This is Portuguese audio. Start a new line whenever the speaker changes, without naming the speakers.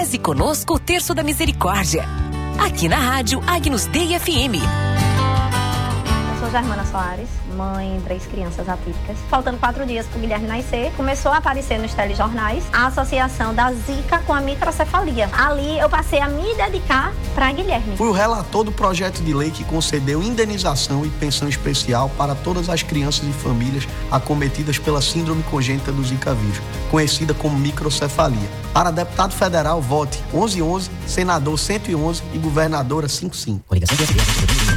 Reze conosco o Terço da Misericórdia. Aqui na rádio Agnus Dei FM.
Eu sou Germana Soares, mãe de 3 crianças atípicas. Faltando 4 dias para o Guilherme nascer, começou a aparecer nos telejornais a associação da Zika com a microcefalia. Ali eu passei a me dedicar para Guilherme.
Fui o relator do projeto de lei que concedeu indenização e pensão especial para todas as crianças e famílias acometidas pela síndrome congênita do Zika vírus, conhecida como microcefalia. Para deputado federal, vote 1111, senador 111 e governadora 55.